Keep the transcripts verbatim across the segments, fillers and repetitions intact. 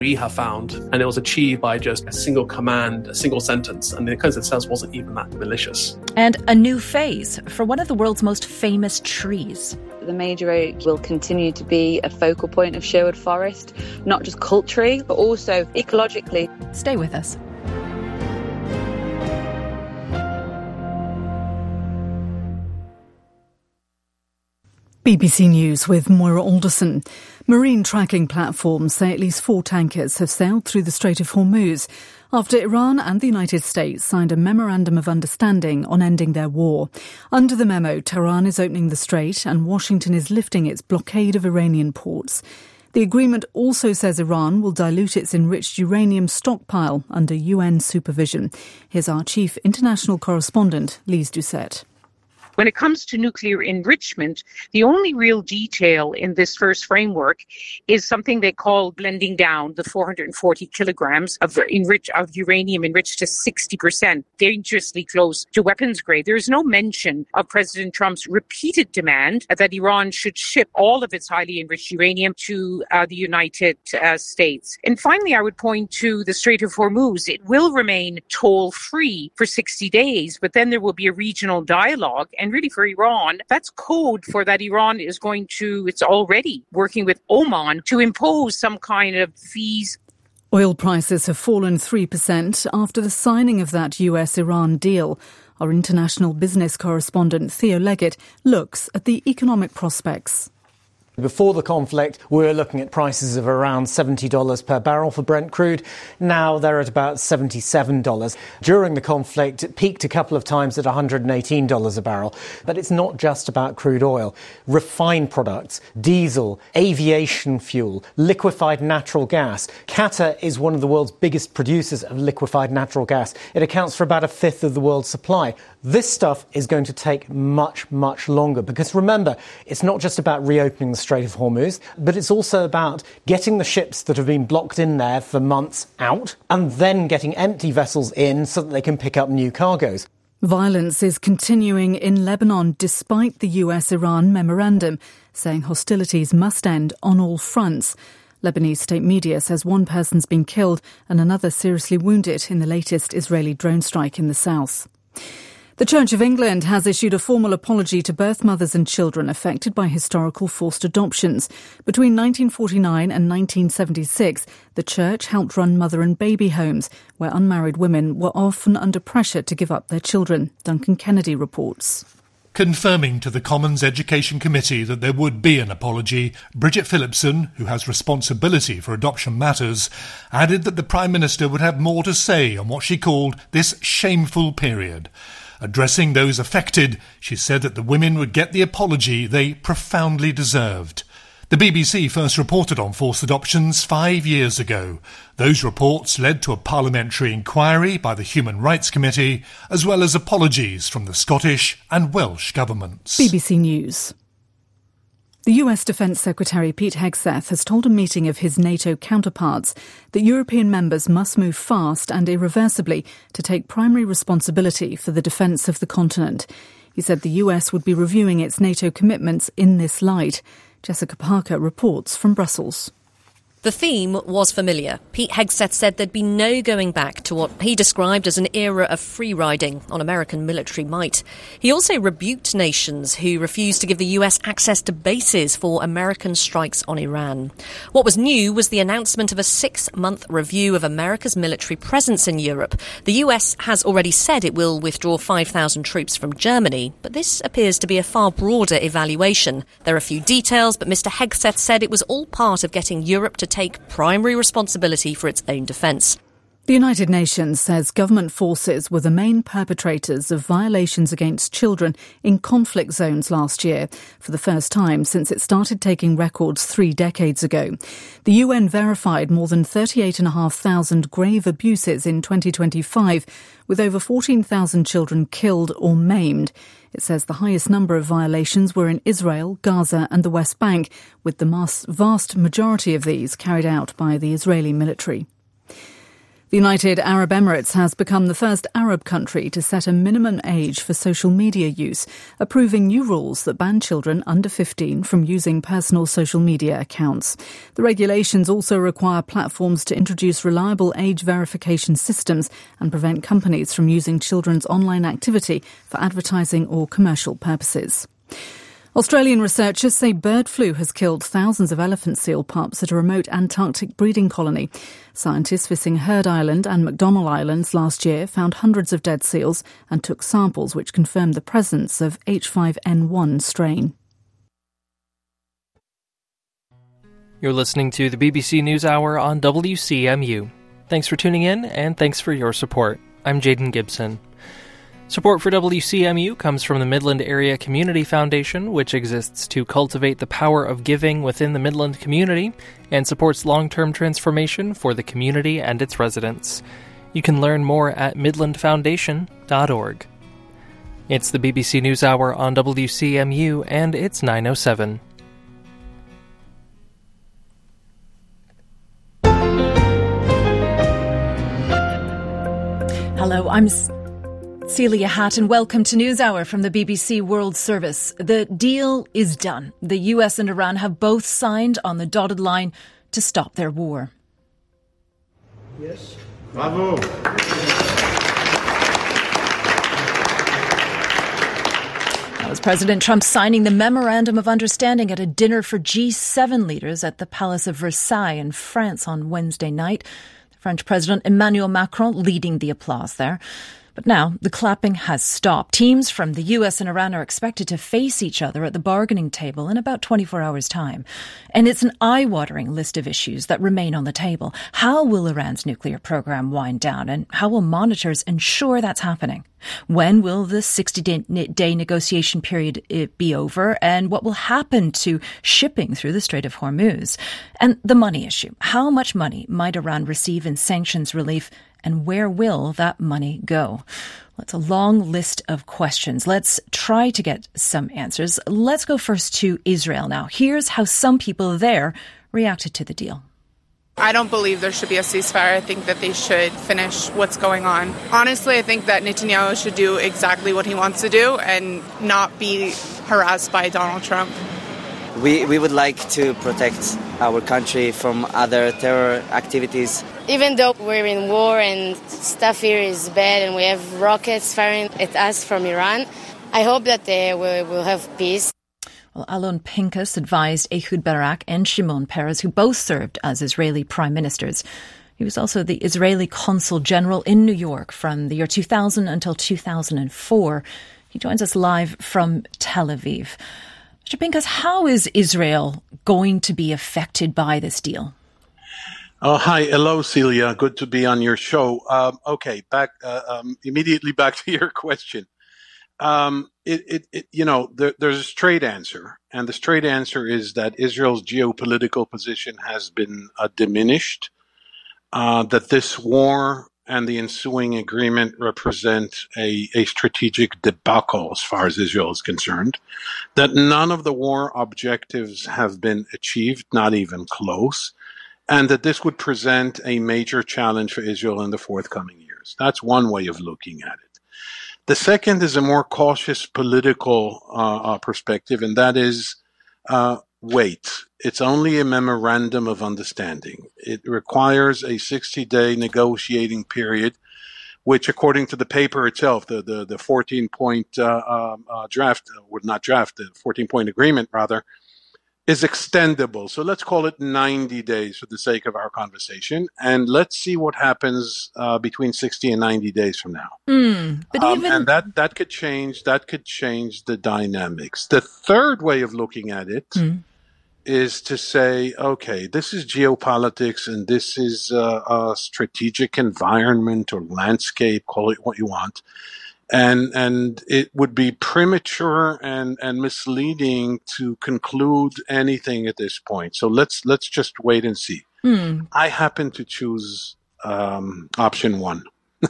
we have found, and it was achieved by just a single command, a single sentence, and the occurrence itself wasn't even that malicious. And a new phase for one of the world's most famous trees. The major oak will continue to be a focal point of Sherwood Forest, not just culturally, but also ecologically. Stay with us. B B C News with Moira Alderson. Marine tracking platforms say at least four tankers have sailed through the Strait of Hormuz after Iran and the United States signed a memorandum of understanding on ending their war. Under the memo, Tehran is opening the strait and Washington is lifting its blockade of Iranian ports. The agreement also says Iran will dilute its enriched uranium stockpile under U N supervision. Here's our chief international correspondent, Lise Doucette. When it comes to nuclear enrichment, the only real detail in this first framework is something they call blending down the four hundred forty kilograms of, enrich, of uranium enriched to sixty percent, dangerously close to weapons grade. There is no mention of President Trump's repeated demand that Iran should ship all of its highly enriched uranium to uh, the United uh, States. And finally, I would point to the Strait of Hormuz. It will remain toll-free for sixty days, but then there will be a regional dialogue. And really for Iran, that's code for that Iran is going to, it's already working with Oman to impose some kind of fees. Oil prices have fallen three percent after the signing of that U S Iran deal. Our international business correspondent Theo Leggett looks at the economic prospects. Before the conflict, we were looking at prices of around seventy dollars per barrel for Brent crude. Now they're at about seventy-seven dollars. During the conflict, it peaked a couple of times at one hundred eighteen dollars a barrel. But it's not just about crude oil. Refined products, diesel, aviation fuel, liquefied natural gas. Qatar is one of the world's biggest producers of liquefied natural gas. It accounts for about a fifth of the world's supply. This stuff is going to take much, much longer because remember, it's not just about reopening the Strait of Hormuz, but it's also about getting the ships that have been blocked in there for months out and then getting empty vessels in so that they can pick up new cargoes. Violence is continuing in Lebanon despite the U S-Iran memorandum, saying hostilities must end on all fronts. Lebanese state media says one person's been killed and another seriously wounded in the latest Israeli drone strike in the south. The Church of England has issued a formal apology to birth mothers and children affected by historical forced adoptions. Between nineteen forty-nine and nineteen seventy-six, the Church helped run mother and baby homes, where unmarried women were often under pressure to give up their children. Duncan Kennedy reports. Confirming to the Commons Education Committee that there would be an apology, Bridget Phillipson, who has responsibility for adoption matters, added that the Prime Minister would have more to say on what she called this shameful period. Addressing those affected, she said that the women would get the apology they profoundly deserved. The B B C first reported on forced adoptions five years ago. Those reports led to a parliamentary inquiry by the Human Rights Committee, as well as apologies from the Scottish and Welsh governments. B B C News. The U S Defence Secretary Pete Hegseth has told a meeting of his NATO counterparts that European members must move fast and irreversibly to take primary responsibility for the defence of the continent. He said the U S would be reviewing its NATO commitments in this light. Jessica Parker reports from Brussels. The theme was familiar. Pete Hegseth said there'd be no going back to what he described as an era of free-riding on American military might. He also rebuked nations who refused to give the U S access to bases for American strikes on Iran. What was new was the announcement of a six-month review of America's military presence in Europe. The U S has already said it will withdraw five thousand troops from Germany, but this appears to be a far broader evaluation. There are a few details, but Mister Hegseth said it was all part of getting Europe to take primary responsibility for its own defence. The United Nations says government forces were the main perpetrators of violations against children in conflict zones last year, for the first time since it started taking records three decades ago. The U N verified more than thirty-eight thousand five hundred grave abuses in twenty twenty-five, with over fourteen thousand children killed or maimed. It says the highest number of violations were in Israel, Gaza and the West Bank, with the vast majority of these carried out by the Israeli military. The United Arab Emirates has become the first Arab country to set a minimum age for social media use, approving new rules that ban children under fifteen from using personal social media accounts. The regulations also require platforms to introduce reliable age verification systems and prevent companies from using children's online activity for advertising or commercial purposes. Australian researchers say bird flu has killed thousands of elephant seal pups at a remote Antarctic breeding colony. Scientists visiting Heard Island and McDonnell Islands last year found hundreds of dead seals and took samples which confirmed the presence of H five N one strain. You're listening to the B B C NewsHour on W C M U. Thanks for tuning in and thanks for your support. I'm Jaden Gibson. Support for W C M U comes from the Midland Area Community Foundation, which exists to cultivate the power of giving within the Midland community and supports long-term transformation for the community and its residents. You can learn more at midland foundation dot org. It's the B B C NewsHour on W C M U, and it's nine oh seven. Hello, I'm... S- Celia Hatt, and welcome to NewsHour from the B B C World Service. The deal is done. The U S and Iran have both signed on the dotted line to stop their war. Yes. Bravo. That was President Trump signing the Memorandum of Understanding at a dinner for G seven leaders at the Palace of Versailles in France on Wednesday night. The French President Emmanuel Macron leading the applause there. But now the clapping has stopped. Teams from the U S and Iran are expected to face each other at the bargaining table in about twenty-four hours' time. And it's an eye-watering list of issues that remain on the table. How will Iran's nuclear program wind down, and how will monitors ensure that's happening? When will the sixty-day negotiation period be over, and what will happen to shipping through the Strait of Hormuz? And the money issue. How much money might Iran receive in sanctions relief, and where will that money go? Well, it's a long list of questions. Let's try to get some answers. Let's go first to Israel now. Here's how some people there reacted to the deal. I don't believe there should be a ceasefire. I think that they should finish what's going on. Honestly, I think that Netanyahu should do exactly what he wants to do and not be harassed by Donald Trump. We we would like to protect our country from other terror activities. Even though we're in war and stuff here is bad and we have rockets firing at us from Iran, I hope that uh, we will have peace. Well, Alon Pinkas advised Ehud Barak and Shimon Peres, who both served as Israeli prime ministers. He was also the Israeli consul general in New York from the year two thousand until two thousand four. He joins us live from Tel Aviv. Mister Pinkas, how is Israel going to be affected by this deal? Oh, hi. Hello, Celia. Good to be on your show. Um, okay, back uh, um, immediately back to your question. Um, it, it, it, you know, there, there's a straight answer, and the straight answer is that Israel's geopolitical position has been uh, diminished, uh, that this war and the ensuing agreement represent a, a strategic debacle as far as Israel is concerned, that none of the war objectives have been achieved, not even close, and that this would present a major challenge for Israel in the forthcoming years. That's one way of looking at it. The second is a more cautious political uh, uh, perspective, and that is, uh, wait, it's only a memorandum of understanding. It requires a sixty-day negotiating period, which, according to the paper itself, the the, the fourteen-point uh, um, uh, draft, or not draft, the fourteen-point agreement, rather, is extendable. So let's call it ninety days for the sake of our conversation. And let's see what happens uh, between sixty and ninety days from now. Mm, but um, even... And that, that could change, that could change the dynamics. The third way of looking at it mm. is to say, okay, this is geopolitics and this is uh, a strategic environment or landscape, call it what you want. And and it would be premature and, and misleading to conclude anything at this point. So let's let's just wait and see. Mm. I happen to choose um, option one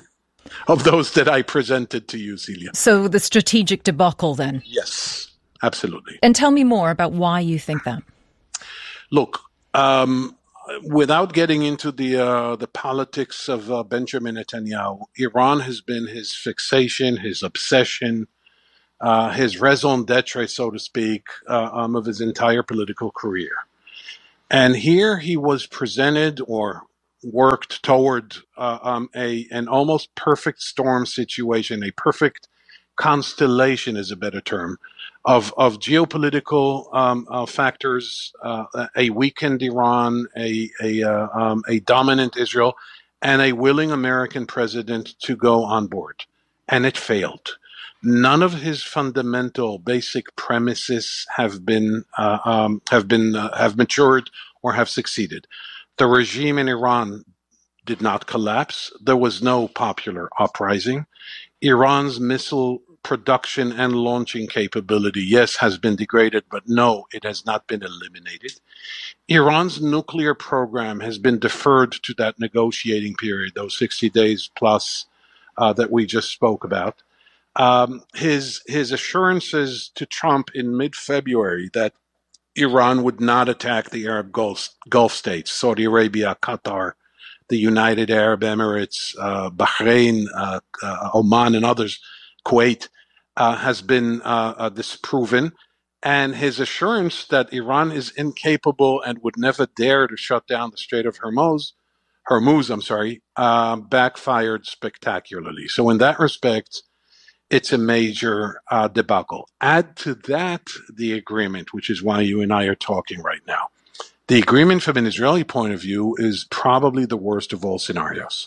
of those that I presented to you, Celia. So the strategic debacle, then? Yes, absolutely. And tell me more about why you think that. Look, um, without getting into the uh, the politics of uh, Benjamin Netanyahu, Iran has been his fixation, his obsession, uh, his raison d'etre, so to speak, uh, um, of his entire political career. And here he was presented or worked toward uh, um, a an almost perfect storm situation, a perfect constellation is a better term, of of geopolitical um, uh, factors, uh, a weakened Iran, a a, uh, um, a dominant Israel, and a willing American president to go on board. And it failed. None of his fundamental basic premises have been uh, um, have been uh, have matured or have succeeded. The regime in Iran did not collapse. There was no popular uprising. Iran's missile production and launching capability, yes, has been degraded, but no, it has not been eliminated. Iran's nuclear program has been deferred to that negotiating period, those sixty days plus uh, that we just spoke about. Um, his his assurances to Trump in mid-February that Iran would not attack the Arab Gulf, Gulf states, Saudi Arabia, Qatar, the United Arab Emirates, uh, Bahrain, uh, uh, Oman, and others, Kuwait, uh, has been uh, uh, disproven. And his assurance that Iran is incapable and would never dare to shut down the Strait of Hormuz, Hormuz, I'm sorry, uh, backfired spectacularly. So in that respect, it's a major uh, debacle. Add to that the agreement, which is why you and I are talking right now. The agreement from an Israeli point of view is probably the worst of all scenarios.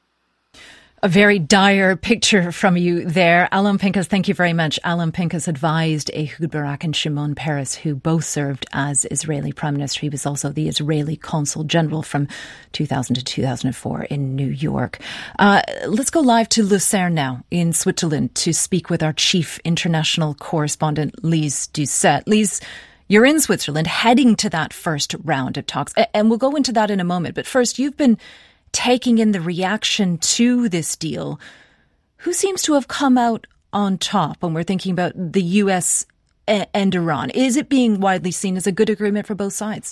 A very dire picture from you there. Alan Pincus, thank you very much. Alan Pincus advised Ehud Barak and Shimon Peres, who both served as Israeli Prime Minister. He was also the Israeli Consul General from two thousand to two thousand four in New York. Uh, let's go live to Lucerne now in Switzerland to speak with our chief international correspondent, Lise Doucet. Lise, you're in Switzerland heading to that first round of talks, and we'll go into that in a moment. But first, you've been taking in the reaction to this deal. Who seems to have come out on top when we're thinking about the U S and Iran? Is it being widely seen as a good agreement for both sides?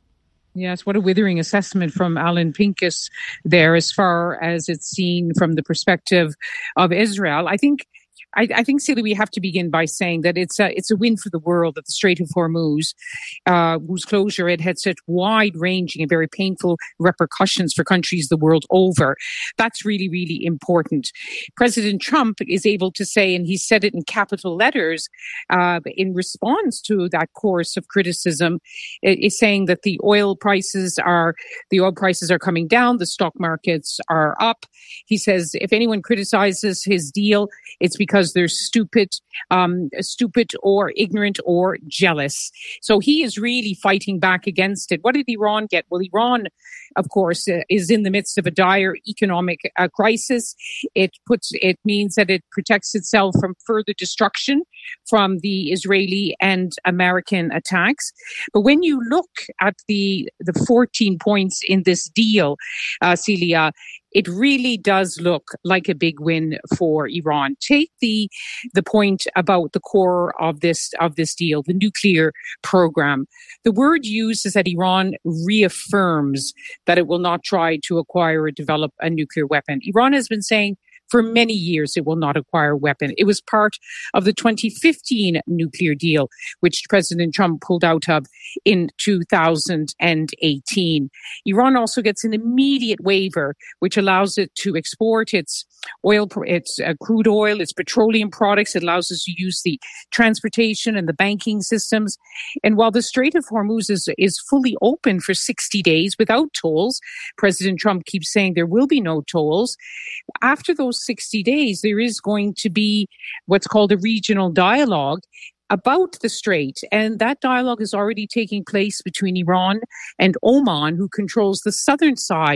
Yes, what a withering assessment from Alan Pincus there as far as it's seen from the perspective of Israel. I think I, I think, Celia, we have to begin by saying that it's a, it's a win for the world that the Strait of Hormuz, uh, whose closure it had such wide-ranging and very painful repercussions for countries the world over. That's really, really important. President Trump is able to say, and he said it in capital letters, uh, in response to that course of criticism, is saying that the oil prices are the oil prices are coming down, the stock markets are up. He says if anyone criticizes his deal, it's because they're stupid, um, stupid or ignorant or jealous. So he is really fighting back against it. What did Iran get? Well, Iran, of course, uh, is in the midst of a dire economic uh, crisis. It puts, it means that it protects itself from further destruction from the Israeli and American attacks. But when you look at the the fourteen points in this deal, uh, Celia, it really does look like a big win for Iran. Take the the point about the core of this of this deal, the nuclear program. The word used is that Iran reaffirms that it will not try to acquire or develop a nuclear weapon. Iran has been saying for many years it will not acquire a weapon. It was part of the twenty fifteen nuclear deal, which President Trump pulled out of in two thousand eighteen. Iran also gets an immediate waiver, which allows it to export its oil, its uh, crude oil, its petroleum products. It allows us to use the transportation and the banking systems. And while the Strait of Hormuz is, is fully open for sixty days without tolls, President Trump keeps saying there will be no tolls. After those sixty days, there is going to be what's called a regional dialogue about the strait. And that dialogue is already taking place between Iran and Oman, who controls the southern side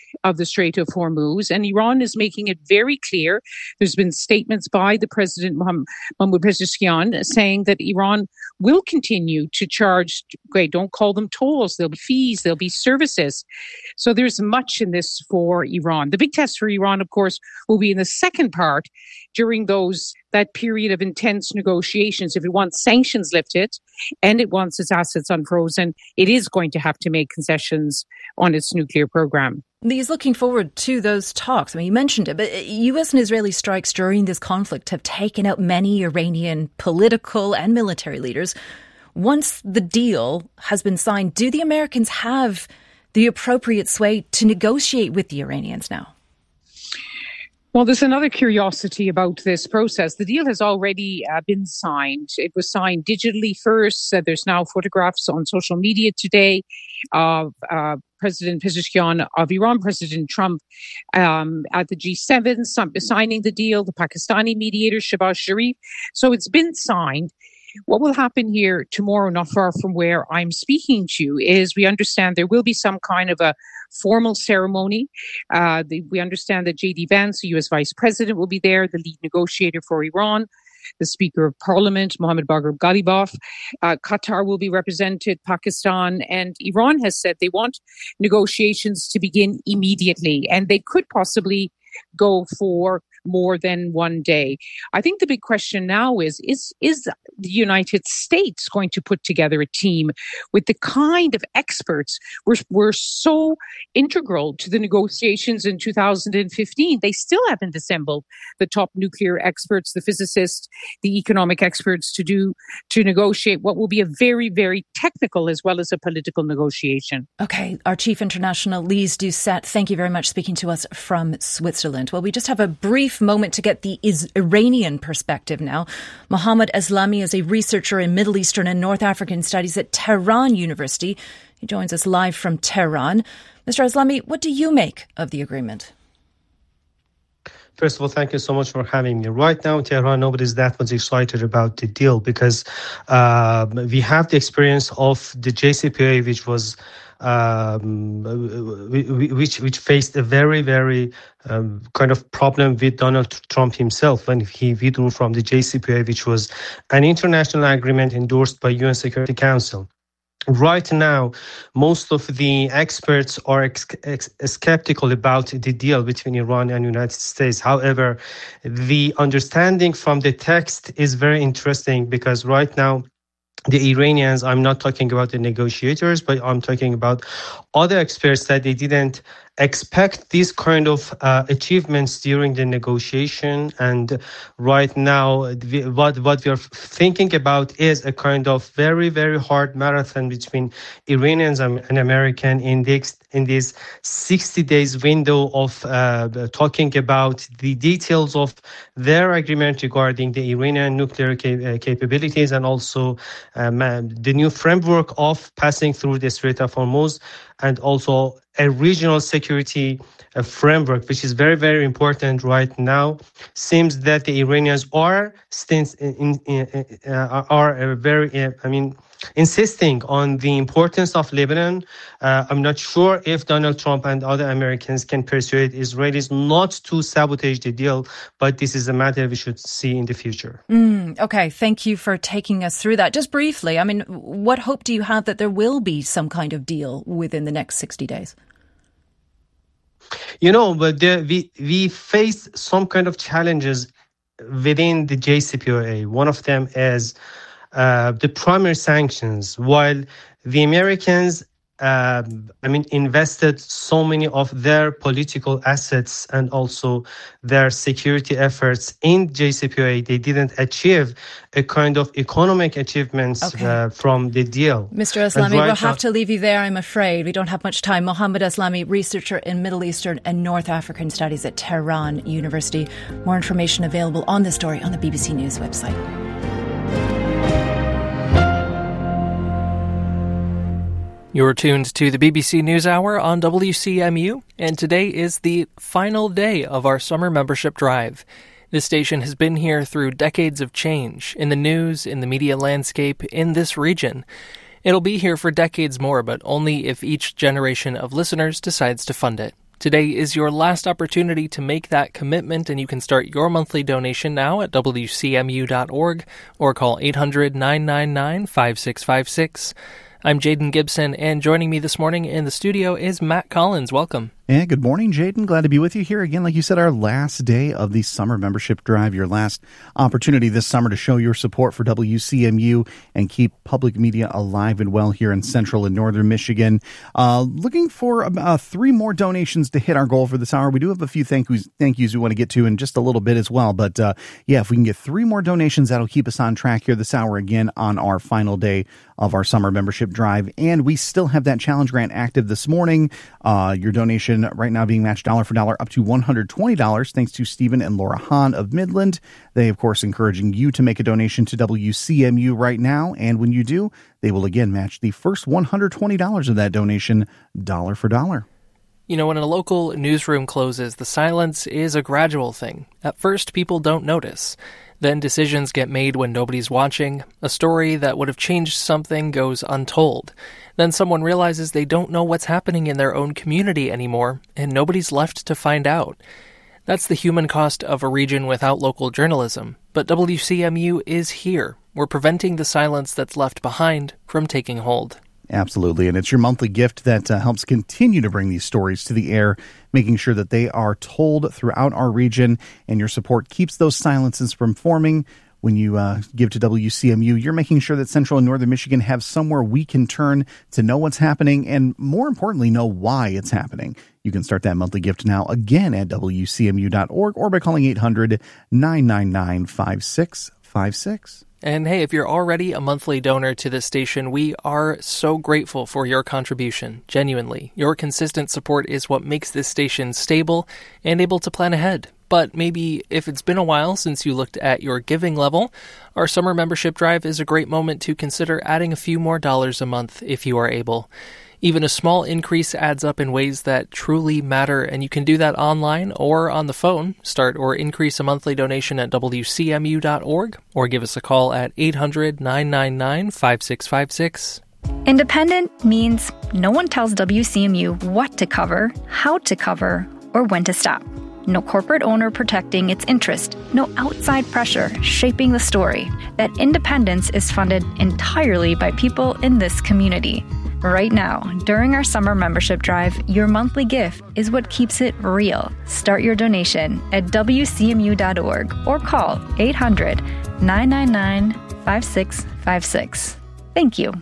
of the Strait of Hormuz, and Iran is making it very clear. There's been statements by the President Mahmoud Pezeshkian saying that Iran will continue to charge, great, don't call them tolls, there'll be fees, there'll be services. So there's much in this for Iran. The big test for Iran, of course, will be in the second part during those that period of intense negotiations. If it wants sanctions lifted and it wants its assets unfrozen, it is going to have to make concessions on its nuclear program. He's looking forward to those talks. I mean, you mentioned it, but U S and Israeli strikes during this conflict have taken out many Iranian political and military leaders. Once the deal has been signed, do the Americans have the appropriate sway to negotiate with the Iranians now? Well, there's another curiosity about this process. The deal has already uh, been signed. It was signed digitally first. Uh, there's now photographs on social media today of uh, President Pezeshkian of Iran, President Trump um, at the G seven, signing the deal, the Pakistani mediator, Shehbaz Sharif. So it's been signed. What will happen here tomorrow, not far from where I'm speaking to you, is we understand there will be some kind of a formal ceremony. Uh, the, we understand that J D Vance, the U S Vice President, will be there, the lead negotiator for Iran, the Speaker of Parliament, Mohammad Bagher Ghalibaf. Uh, Qatar will be represented, Pakistan, and Iran has said they want negotiations to begin immediately, and they could possibly go for more than one day. I think the big question now is, is, is the United States going to put together a team with the kind of experts were, were so integral to the negotiations in two thousand fifteen? They still haven't assembled the top nuclear experts, the physicists, the economic experts to do, to negotiate what will be a very, very technical as well as a political negotiation. Okay. Our Chief International, Lise Doucette, thank you very much speaking to us from Switzerland. Well, we just have a brief moment to get the Iranian perspective now. Mohammad Eslami is a researcher in Middle Eastern and North African studies at Tehran University. He joins us live from Tehran. Mister Eslami, what do you make of the agreement? First of all, thank you so much for having me. Right now in Tehran, nobody's that much excited about the deal because uh, we have the experience of the J C P O A, which was Um, which which faced a very, very um, kind of problem with Donald Trump himself when he withdrew from the J C P O A, which was an international agreement endorsed by U N Security Council. Right now, most of the experts are ex- ex- skeptical about the deal between Iran and the United States. However, the understanding from the text is very interesting because right now, the Iranians, I'm not talking about the negotiators, but I'm talking about other experts that they didn't expect these kind of uh, achievements during the negotiation. And right now, we, what, what we are thinking about is a kind of very, very hard marathon between Iranians and, and Americans in this, in this sixty days window of uh, talking about the details of their agreement regarding the Iranian nuclear cap- uh, capabilities and also um, the new framework of passing through the Strait of Hormuz, and also a regional security uh, framework, which is very, very important right now. Seems that the Iranians are since in, in, uh, are uh, very, uh, I mean, insisting on the importance of Lebanon. Uh, I'm not sure if Donald Trump and other Americans can persuade Israelis not to sabotage the deal, but this is a matter we should see in the future. Mm, okay, thank you for taking us through that. Just briefly, I mean, what hope do you have that there will be some kind of deal within the next sixty days? You know, but there, we, we face some kind of challenges within the J C P O A. One of them is Uh, the primary sanctions. While the Americans, uh, I mean, invested so many of their political assets and also their security efforts in J C P O A, they didn't achieve a kind of economic achievements okay. uh, from the deal. Mister Eslami, right we'll have now- to leave you there, I'm afraid. We don't have much time. Mohammad Eslami, researcher in Middle Eastern and North African studies at Tehran University. More information available on this story on the B B C News website. You're tuned to the B B C NewsHour on W C M U, and today is the final day of our summer membership drive. This station has been here through decades of change in the news, in the media landscape, in this region. It'll be here for decades more, but only if each generation of listeners decides to fund it. Today is your last opportunity to make that commitment, and you can start your monthly donation now at W C M U dot org or call eight hundred nine nine nine five six five six. I'm Jaden Gibson, and joining me this morning in the studio is Matt Collins. Welcome. And good morning, Jaden. Glad to be with you here again. Like you said, our last day of the summer membership drive, your last opportunity this summer to show your support for W C M U and keep public media alive and well here in central and northern Michigan. Uh, looking for uh, three more donations to hit our goal for this hour. We do have a few thank yous, thank yous we want to get to in just a little bit as well. But uh, yeah, if we can get three more donations, that'll keep us on track here this hour again on our final day of our summer membership drive. And we still have that challenge grant active this morning. Uh, your donation right now being matched dollar for dollar up to one hundred twenty dollars, thanks to Stephen and Laura Hahn of Midland. They, of course, encouraging you to make a donation to W C M U right now. And when you do, they will again match the first one hundred twenty dollars of that donation dollar for dollar. You know, when a local newsroom closes, the silence is a gradual thing. At first, people don't notice. Then decisions get made when nobody's watching. A story that would have changed something goes untold. Then someone realizes they don't know what's happening in their own community anymore, and nobody's left to find out. That's the human cost of a region without local journalism. But W C M U is here. We're preventing the silence that's left behind from taking hold. Absolutely. And it's your monthly gift that uh, helps continue to bring these stories to the air, making sure that they are told throughout our region, and your support keeps those silences from forming. When you uh, give to W C M U, you're making sure that Central and Northern Michigan have somewhere we can turn to know what's happening and, more importantly, know why it's happening. You can start that monthly gift now again at W C M U dot org or by calling eight hundred nine nine nine five six five six. And hey, if you're already a monthly donor to this station, we are so grateful for your contribution. Genuinely, your consistent support is what makes this station stable and able to plan ahead. But maybe if it's been a while since you looked at your giving level, our summer membership drive is a great moment to consider adding a few more dollars a month if you are able. Even a small increase adds up in ways that truly matter, and you can do that online or on the phone. Start or increase a monthly donation at W C M U dot org or give us a call at eight hundred nine nine nine five six five six. Independent means no one tells W C M U what to cover, how to cover, or when to stop. No corporate owner protecting its interest, no outside pressure shaping the story. That independence is funded entirely by people in this community. Right now, during our summer membership drive, your monthly gift is what keeps it real. Start your donation at W C M U dot org or call eight hundred nine nine nine five six five six. Thank you.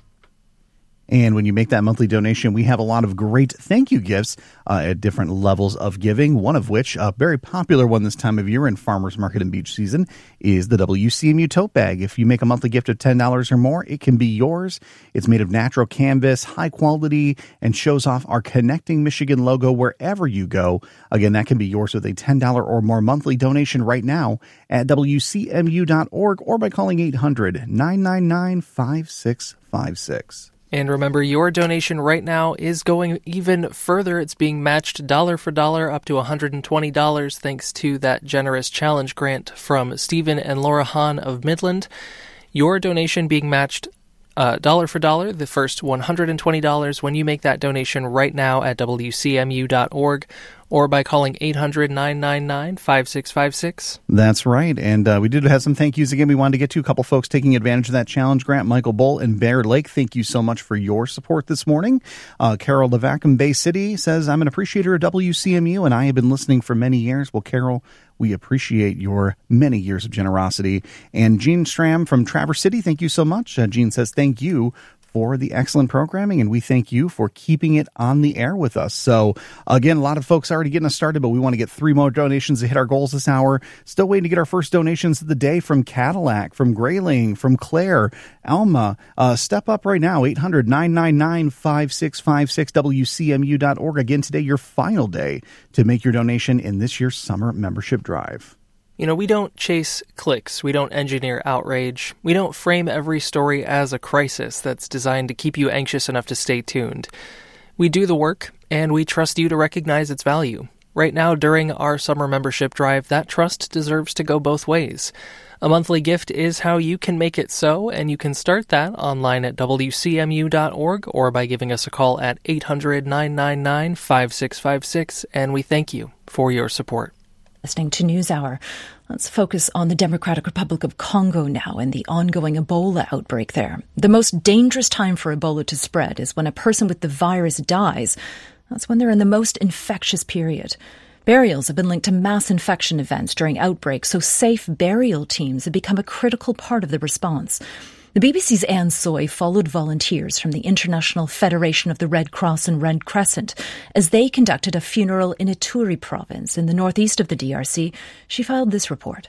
And when you make that monthly donation, we have a lot of great thank you gifts uh, at different levels of giving, one of which, a very popular one this time of year in farmers market and beach season, is the W C M U tote bag. If you make a monthly gift of ten dollars or more, it can be yours. It's made of natural canvas, high quality, and shows off our Connecting Michigan logo wherever you go. Again, that can be yours with a ten dollars or more monthly donation right now at W C M U dot org or by calling eight hundred nine nine nine five six five six. And remember, your donation right now is going even further. It's being matched dollar for dollar up to one hundred twenty dollars thanks to that generous challenge grant from Stephen and Laura Hahn of Midland. Your donation being matched uh, dollar for dollar, the first one hundred twenty dollars when you make that donation right now at W C M U dot org or by calling eight hundred nine nine nine five six five six. That's right. And uh, we did have some thank yous again. We wanted to get to a couple folks taking advantage of that challenge grant. Michael Bull and Bear Lake, thank you so much for your support this morning. Uh, Carol Levac in Bay City says, I'm an appreciator of W C M U and I have been listening for many years. Well, Carol, we appreciate your many years of generosity. And Gene Stram from Traverse City, thank you so much. Uh, Gene says, thank you for the excellent programming, and we thank you for keeping it on the air with us. So, again, a lot of folks already getting us started, but we want to get three more donations to hit our goals this hour. Still waiting to get our first donations of the day from Cadillac, from Grayling, from Claire, Alma. Uh, step up right now, eight hundred nine nine nine five six five six, W C M U dot org. Again, today, your final day to make your donation in this year's summer membership drive. You know, we don't chase clicks, we don't engineer outrage, we don't frame every story as a crisis that's designed to keep you anxious enough to stay tuned. We do the work, and we trust you to recognize its value. Right now, during our summer membership drive, that trust deserves to go both ways. A monthly gift is how you can make it so, and you can start that online at W C M U dot org or by giving us a call at eight hundred, nine nine nine, five six five six, and we thank you for your support. Listening to NewsHour. Let's focus on the Democratic Republic of Congo now and the ongoing Ebola outbreak there. The most dangerous time for Ebola to spread is when a person with the virus dies. That's when they're in the most infectious period. Burials have been linked to mass infection events during outbreaks, so safe burial teams have become a critical part of the response. The B B C's Anne Soy followed volunteers from the International Federation of the Red Cross and Red Crescent as they conducted a funeral in Ituri province in the northeast of the D R C. She filed this report.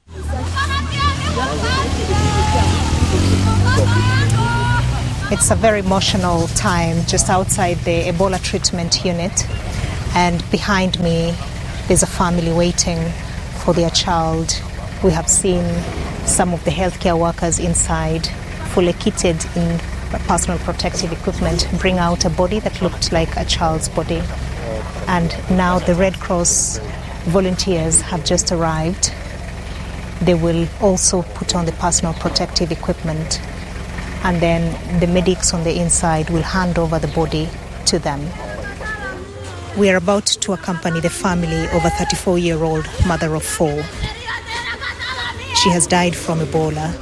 It's a very emotional time just outside the Ebola treatment unit. And behind me, there's a family waiting for their child. We have seen some of the healthcare workers inside, fully kitted in personal protective equipment, bring out a body that looked like a child's body. And now the Red Cross volunteers have just arrived. They will also put on the personal protective equipment, and then the medics on the inside will hand over the body to them. We are about to accompany the family of a thirty-four-year-old mother of four. She has died from Ebola.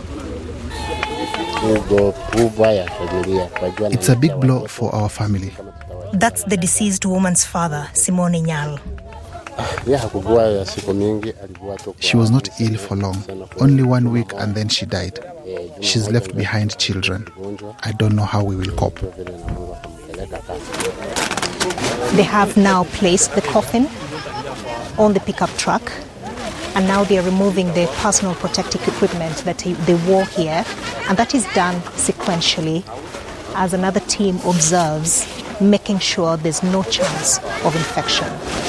It's a big blow for our family. That's the deceased woman's father, Simone Nyal. She was not ill for long, only one week, and then she died. She's left behind children. I don't know how we will cope. They have now placed the coffin on the pickup truck, and now they are removing the personal protective equipment that they wore here, and that is done sequentially as another team observes, making sure there's no chance of infection.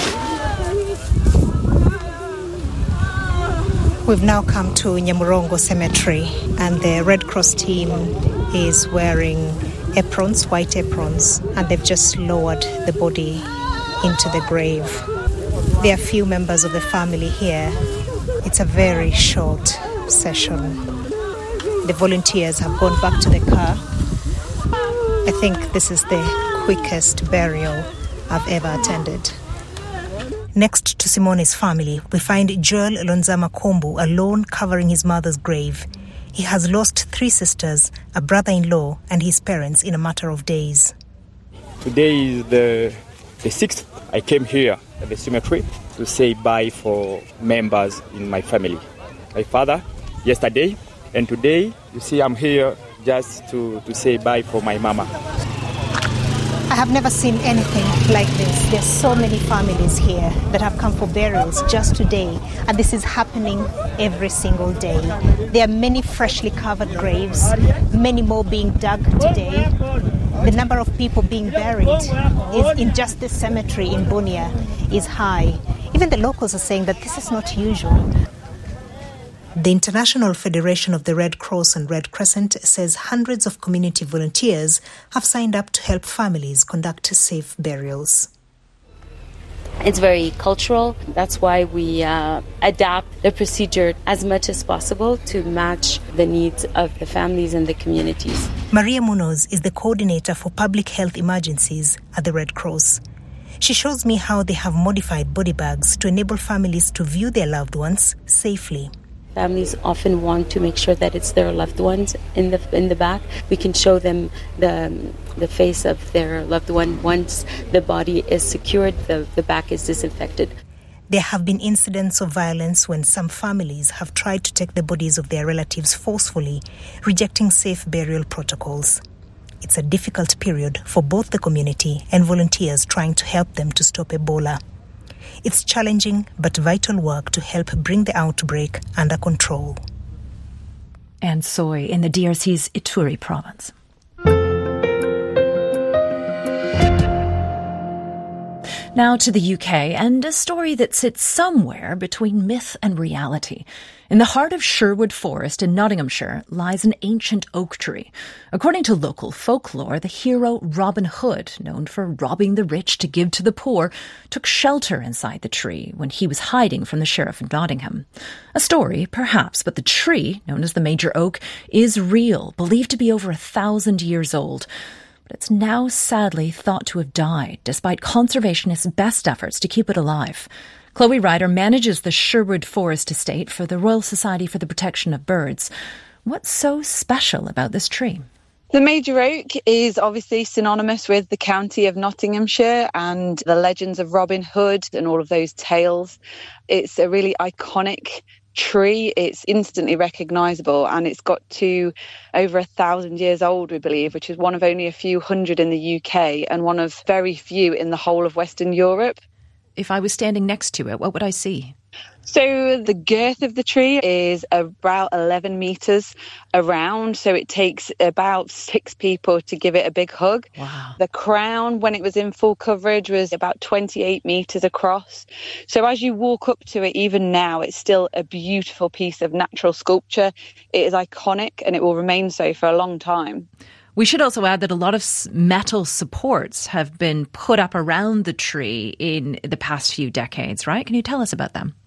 We've now come to Nyamurongo Cemetery, and the Red Cross team is wearing aprons, white aprons, and they've just lowered the body into the grave. There are few members of the family here. It's a very short session. The volunteers have gone back to the car. I think this is the quickest burial I've ever attended. Next to Simone's family, we find Joel Lonzama Kombu alone covering his mother's grave. He has lost three sisters, a brother-in-law, and his parents in a matter of days. Today is the, the sixth. I came here at the cemetery to say bye for members in my family. My father, yesterday, and today, you see, I'm here just to, to say bye for my mama. I have never seen anything like this. There's so many families here that have come for burials just today, and this is happening every single day. There are many freshly covered graves, many more being dug today. The number of people being buried is in just this cemetery in Bunia is high. Even the locals are saying that this is not usual. The International Federation of the Red Cross and Red Crescent says hundreds of community volunteers have signed up to help families conduct safe burials. It's very cultural. That's why we uh, adapt the procedure as much as possible to match the needs of the families and the communities. Maria Munoz is the coordinator for public health emergencies at the Red Cross. She shows me how they have modified body bags to enable families to view their loved ones safely. Families often want to make sure that it's their loved ones in the in the back. We can show them the the face of their loved one. Once the body is secured, the, the back is disinfected. There have been incidents of violence when some families have tried to take the bodies of their relatives forcefully, rejecting safe burial protocols. It's a difficult period for both the community and volunteers trying to help them to stop Ebola. It's challenging but vital work to help bring the outbreak under control. Anne Soy in the D R C's Ituri province. Now to the U K, and a story that sits somewhere between myth and reality. In the heart of Sherwood Forest in Nottinghamshire lies an ancient oak tree. According to local folklore, the hero Robin Hood, known for robbing the rich to give to the poor, took shelter inside the tree when he was hiding from the Sheriff of Nottingham. A story, perhaps, but the tree, known as the Major Oak, is real, believed to be over a thousand years old. It's now sadly thought to have died, despite conservationists' best efforts to keep it alive. Chloe Ryder manages the Sherwood Forest Estate for the Royal Society for the Protection of Birds. What's so special about this tree? The Major Oak is obviously synonymous with the county of Nottinghamshire and the legends of Robin Hood and all of those tales. It's a really iconic tree. It's instantly recognisable, and it's got to over a thousand years old, we believe, which is one of only a few hundred in the U K and one of very few in the whole of Western Europe. If I was standing next to it, what would I see? So the girth of the tree is about eleven metres around, so it takes about six people to give it a big hug. Wow. The crown, when it was in full coverage, was about twenty-eight metres across. So as you walk up to it, even now, it's still a beautiful piece of natural sculpture. It is iconic, and it will remain so for a long time. We should also add that a lot of metal supports have been put up around the tree in the past few decades, right? Can you tell us about them?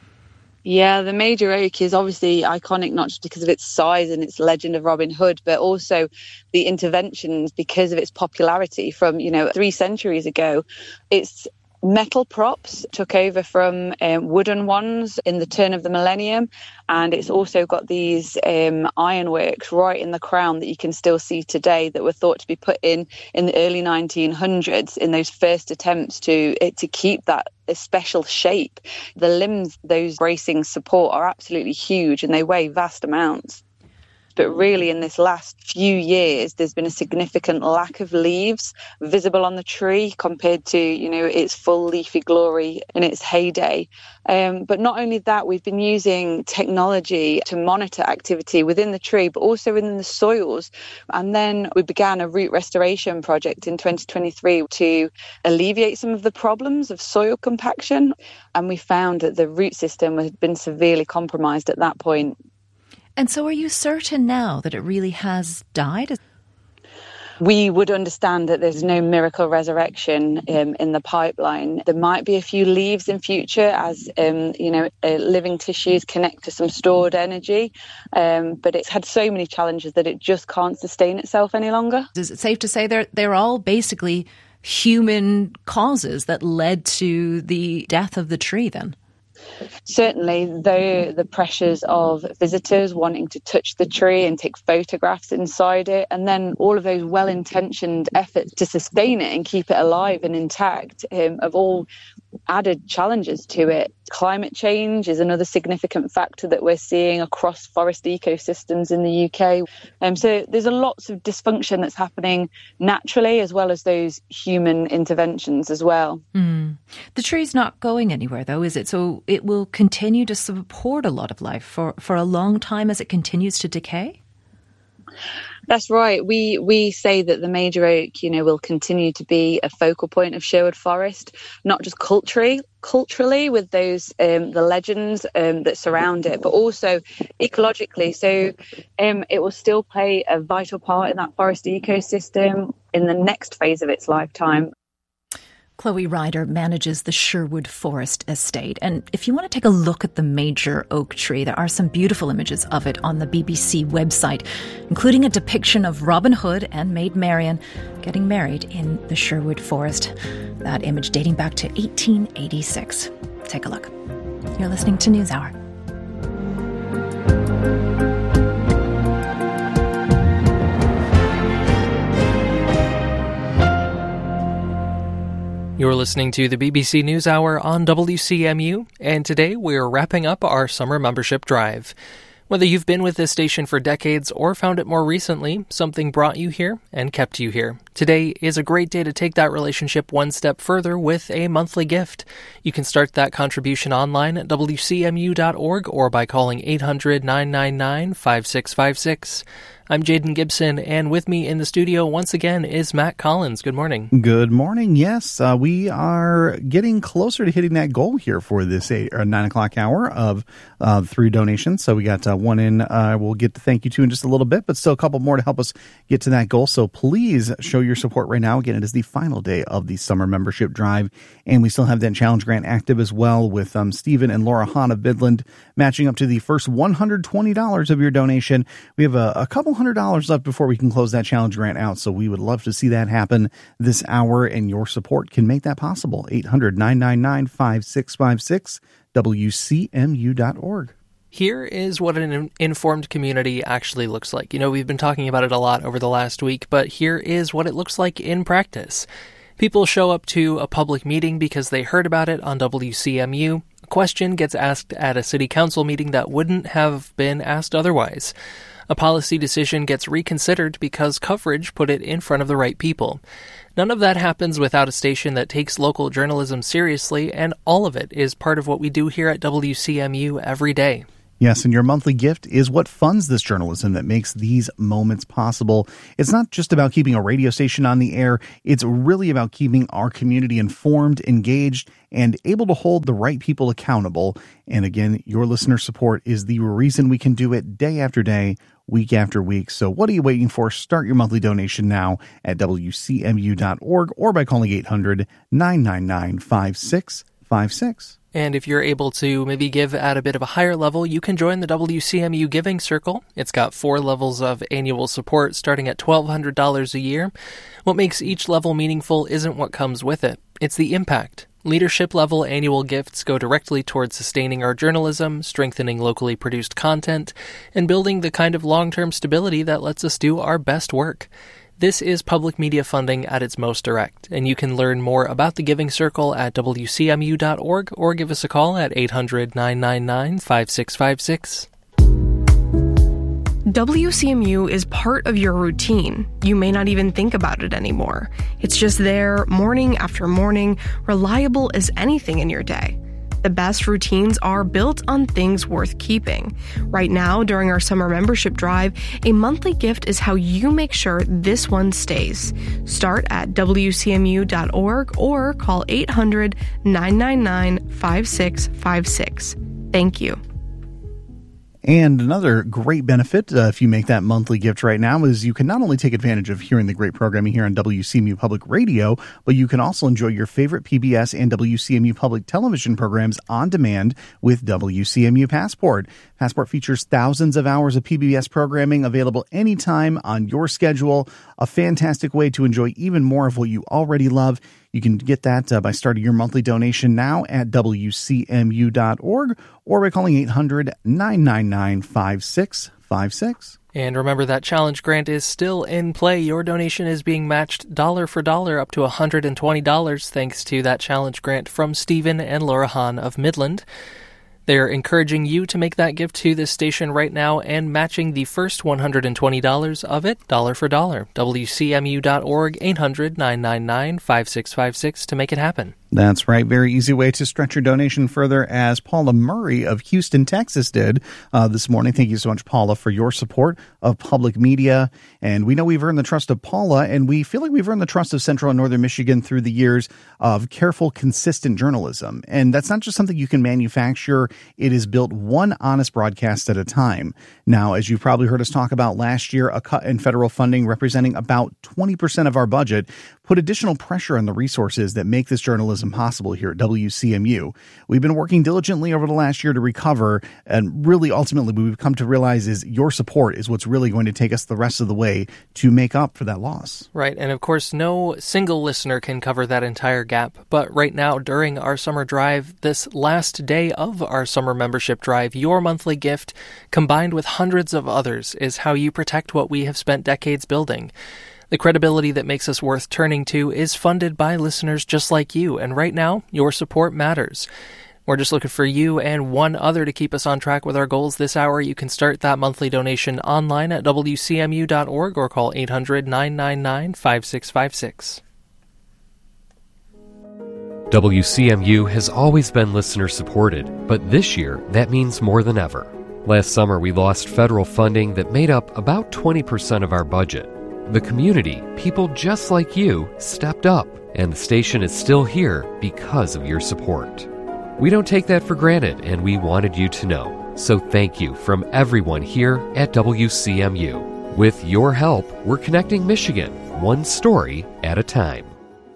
Yeah, the Major Oak is obviously iconic, not just because of its size and its legend of Robin Hood, but also the interventions because of its popularity from, you know, three centuries ago. It's metal props took over from um, wooden ones in the turn of the millennium, and it's also got these um, ironworks right in the crown that you can still see today that were thought to be put in in the early nineteen hundreds in those first attempts to it to keep that special shape. The limbs those bracing support are absolutely huge, and they weigh vast amounts. But really, in this last few years, there's been a significant lack of leaves visible on the tree compared to, you know, its full leafy glory in its heyday. Um, but not only that, we've been using technology to monitor activity within the tree, but also within the soils. And then we began a root restoration project in twenty twenty-three to alleviate some of the problems of soil compaction. And we found that the root system had been severely compromised at that point. And so are you certain now that it really has died? We would understand that there's no miracle resurrection um, in the pipeline. There might be a few leaves in future as, um, you know, uh, living tissues connect to some stored energy. Um, but it's had so many challenges that it just can't sustain itself any longer. Is it safe to say they're, they're all basically human causes that led to the death of the tree then? Certainly, though, the pressures of visitors wanting to touch the tree and take photographs inside it, and then all of those well-intentioned efforts to sustain it and keep it alive and intact um, have all added challenges to it. Climate change is another significant factor that we're seeing across forest ecosystems in the U K. Um, so there's a lots of dysfunction that's happening naturally as well as those human interventions as well. Mm. The tree's not going anywhere though, is it? So it will continue to support a lot of life for, for a long time as it continues to decay? That's right. We we say that the Major Oak, you know, will continue to be a focal point of Sherwood Forest, not just culturally, culturally with those um, the legends um, that surround it, but also ecologically. So um, it will still play a vital part in that forest ecosystem in the next phase of its lifetime. Chloe Ryder manages the Sherwood Forest Estate. And if you want to take a look at the Major Oak tree, there are some beautiful images of it on the B B C website, including a depiction of Robin Hood and Maid Marian getting married in the Sherwood Forest. That image dating back to eighteen eighty-six. Take a look. You're listening to NewsHour. You're listening to the B B C NewsHour on W C M U, and today we're wrapping up our summer membership drive. Whether you've been with this station for decades or found it more recently, something brought you here and kept you here. Today is a great day to take that relationship one step further with a monthly gift. You can start that contribution online at W C M U dot org or by calling eight hundred, nine nine nine, five six five six. I'm Jaden Gibson, and with me in the studio once again is Matt Collins. Good morning. Good morning. Yes, uh, we are getting closer to hitting that goal here for this eight or nine o'clock hour of uh, three donations. So we got uh, one in. Uh, we'll get to thank you to in just a little bit, but still a couple more to help us get to that goal. So please show your support right now. Again, it is the final day of the summer membership drive, and we still have that challenge grant active as well with um, Stephen and Laura Hahn of Midland matching up to the first one hundred twenty dollars of your donation. We have a, a couple hundred dollars left before we can close that challenge grant out, so we would love to see that happen this hour, and your support can make that possible. eight hundred, nine nine nine, five six five six, W C M U dot org. Here is what an informed community actually looks like. You know, we've been talking about it a lot over the last week, but here is what it looks like in practice. People show up to a public meeting because they heard about it on W C M U. A question gets asked at a city council meeting that wouldn't have been asked otherwise. A policy decision gets reconsidered because coverage put it in front of the right people. None of that happens without a station that takes local journalism seriously, and all of it is part of what we do here at W C M U every day. Yes, and your monthly gift is what funds this journalism that makes these moments possible. It's not just about keeping a radio station on the air. It's really about keeping our community informed, engaged, and able to hold the right people accountable. And again, your listener support is the reason we can do it day after day, week after week. So what are you waiting for? Start your monthly donation now at W C M U dot org or by calling eight hundred, nine nine nine, five six five six. And if you're able to maybe give at a bit of a higher level, you can join the W C M U Giving Circle. It's got four levels of annual support starting at twelve hundred dollars a year. What makes each level meaningful isn't what comes with it. It's the impact. Leadership level annual gifts go directly towards sustaining our journalism, strengthening locally produced content, and building the kind of long-term stability that lets us do our best work. This is public media funding at its most direct, and you can learn more about the Giving Circle at W C M U dot org or give us a call at eight hundred, nine nine nine, five six five six. W C M U is part of your routine. You may not even think about it anymore. It's just there, morning after morning, reliable as anything in your day. The best routines are built on things worth keeping. Right now, during our summer membership drive, a monthly gift is how you make sure this one stays. Start at W C M U dot org or call eight hundred, nine nine nine, five six five six. Thank you. And another great benefit, uh, if you make that monthly gift right now, is you can not only take advantage of hearing the great programming here on W C M U Public Radio, but you can also enjoy your favorite P B S and W C M U Public Television programs on demand with W C M U Passport. Passport features thousands of hours of P B S programming available anytime on your schedule. A fantastic way to enjoy even more of what you already love. You can get that uh, by starting your monthly donation now at W C M U dot org or by calling eight hundred, nine nine nine, five six five six. And remember that challenge grant is still in play. Your donation is being matched dollar for dollar up to one hundred twenty dollars thanks to that challenge grant from Stephen and Laura Hahn of Midland. They're encouraging you to make that gift to this station right now and matching the first one hundred twenty dollars of it dollar for dollar. W C M U dot org, eight hundred, nine nine nine, five six five six to make it happen. That's right. Very easy way to stretch your donation further, as Paula Murray of Houston, Texas did uh, this morning. Thank you so much, Paula, for your support of public media. And we know we've earned the trust of Paula, and we feel like we've earned the trust of Central and Northern Michigan through the years of careful, consistent journalism. And that's not just something you can manufacture. It is built one honest broadcast at a time. Now, as you've probably heard us talk about last year, a cut in federal funding representing about twenty percent of our budget put additional pressure on the resources that make this journalism possible here at W C M U. We've been working diligently over the last year to recover, and really ultimately what we've come to realize is your support is what's really going to take us the rest of the way to make up for that loss. Right, and of course no single listener can cover that entire gap, but right now during our summer drive, this last day of our summer membership drive, your monthly gift combined with hundreds of others is how you protect what we have spent decades building. The credibility that makes us worth turning to is funded by listeners just like you, and right now, your support matters. We're just looking for you and one other to keep us on track with our goals this hour. You can start that monthly donation online at W C M U dot org or call eight hundred, nine nine nine, five six five six. W C M U has always been listener-supported, but this year, that means more than ever. Last summer, we lost federal funding that made up about twenty percent of our budget. The community, people just like you, stepped up, and the station is still here because of your support. We don't take that for granted, and we wanted you to know. So thank you from everyone here at W C M U. With your help, we're connecting Michigan, one story at a time.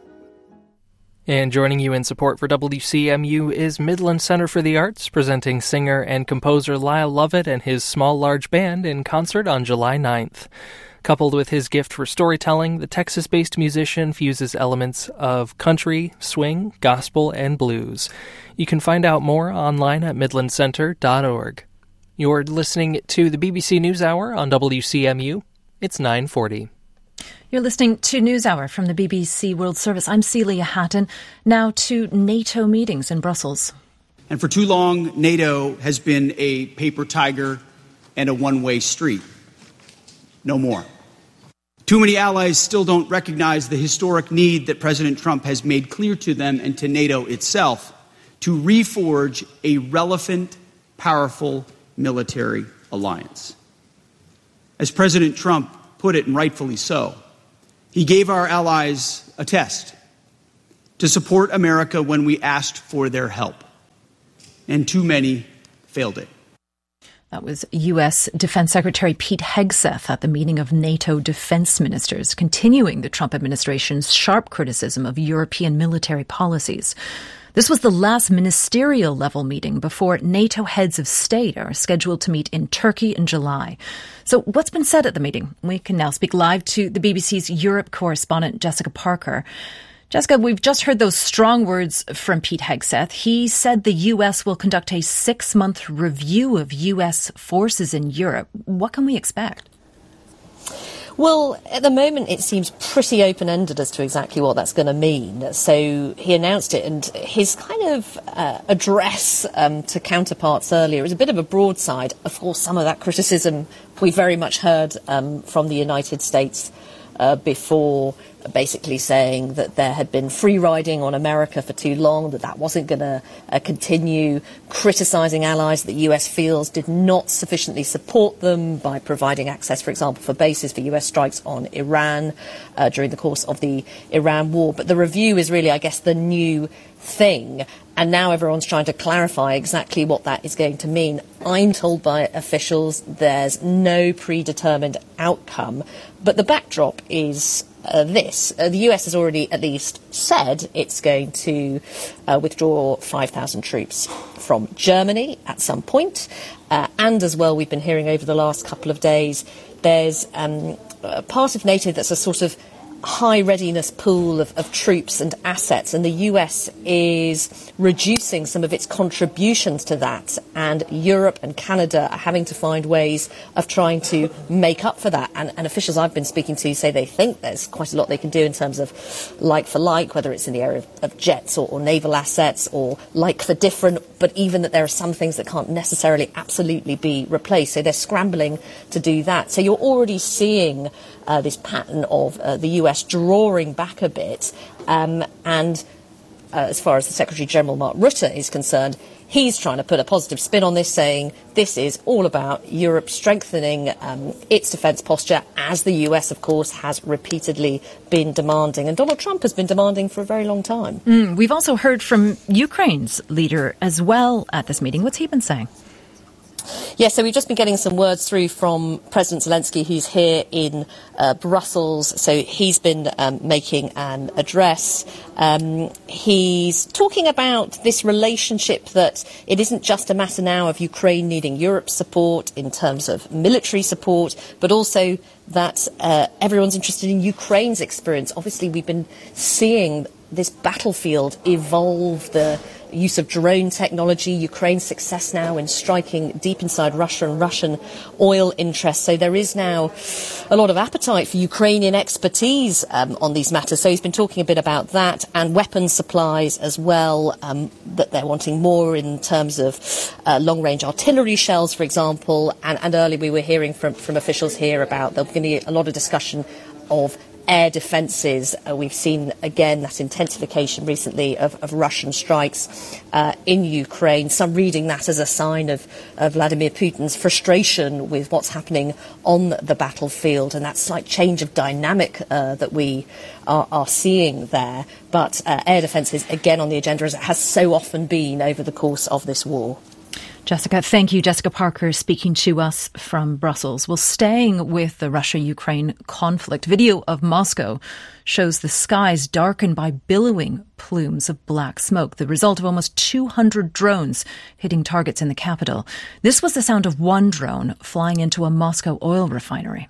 And joining you in support for W C M U is Midland Center for the Arts, presenting singer and composer Lyle Lovett and his Small Large Band in concert on July ninth. Coupled with his gift for storytelling, the Texas-based musician fuses elements of country, swing, gospel, and blues. You can find out more online at midland center dot org. You're listening to the B B C NewsHour on W C M U. It's nine forty. You're listening to NewsHour from the B B C World Service. I'm Celia Hatton. Now to NATO meetings in Brussels. And for too long, NATO has been a paper tiger and a one-way street. No more. Too many allies still don't recognize the historic need that President Trump has made clear to them and to NATO itself to reforge a relevant, powerful military alliance. As President Trump put it, and rightfully so, he gave our allies a test to support America when we asked for their help, and too many failed it. That was U S Defense Secretary Pete Hegseth at the meeting of NATO defense ministers, continuing the Trump administration's sharp criticism of European military policies. This was the last ministerial level meeting before NATO heads of state are scheduled to meet in Turkey in July. So what's been said at the meeting? We can now speak live to the B B C's Europe correspondent, Jessica Parker. Jessica, we've just heard those strong words from Pete Hegseth. He said the U S will conduct a six-month review of U S forces in Europe. What can we expect? Well, at the moment, it seems pretty open-ended as to exactly what that's going to mean. So he announced it, and his kind of uh, address um, to counterparts earlier is a bit of a broadside. Of course, some of that criticism we very much heard um, from the United States uh, before, basically saying that there had been free riding on America for too long, that that wasn't going to uh, continue, criticising allies that the U S feels did not sufficiently support them by providing access, for example, for bases for U S strikes on Iran uh, during the course of the Iran war. But the review is really, I guess, the new thing. And now everyone's trying to clarify exactly what that is going to mean. I'm told by officials there's no predetermined outcome, but the backdrop is Uh, this. Uh, the U S has already at least said it's going to uh, withdraw five thousand troops from Germany at some point. Uh, and as well, we've been hearing over the last couple of days, there's um, a part of NATO that's a sort of high readiness pool of, of troops and assets, and the U S is reducing some of its contributions to that, and Europe and Canada are having to find ways of trying to make up for that. And, and officials I've been speaking to say they think there's quite a lot they can do in terms of like for like, whether it's in the area of, of jets or, or naval assets, or like for different, but even that there are some things that can't necessarily absolutely be replaced. So they're scrambling to do that. So you're already seeing Uh, this pattern of uh, the U S drawing back a bit. Um, and uh, as far as the Secretary-General Mark Rutte is concerned, he's trying to put a positive spin on this, saying this is all about Europe strengthening um, its defence posture, as the U S, of course, has repeatedly been demanding. And Donald Trump has been demanding for a very long time. Mm, we've also heard from Ukraine's leader as well at this meeting. What's he been saying? Yes, so we've just been getting some words through from President Zelensky, who's here in uh, Brussels. So he's been um, making an address. Um, he's talking about this relationship, that it isn't just a matter now of Ukraine needing Europe's support in terms of military support, but also that uh, everyone's interested in Ukraine's experience. Obviously, we've been seeing this battlefield evolve, the use of drone technology, Ukraine's success now in striking deep inside Russia and Russian oil interests. So there is now a lot of appetite for Ukrainian expertise um, on these matters. So he's been talking a bit about that, and weapons supplies as well, um, that they're wanting more in terms of uh, long-range artillery shells, for example. And, and earlier we were hearing from, from officials here about there'll be a lot of discussion of air defences. Uh, we've seen, again, that intensification recently of, of Russian strikes uh, in Ukraine. Some reading that as a sign of, of Vladimir Putin's frustration with what's happening on the battlefield and that slight change of dynamic uh, that we are, are seeing there. But uh, air defence is, again, on the agenda, as it has so often been over the course of this war. Jessica, thank you. Jessica Parker speaking to us from Brussels. Well, staying with the Russia-Ukraine conflict, video of Moscow shows the skies darkened by billowing plumes of black smoke, the result of almost two hundred drones hitting targets in the capital. This was the sound of one drone flying into a Moscow oil refinery.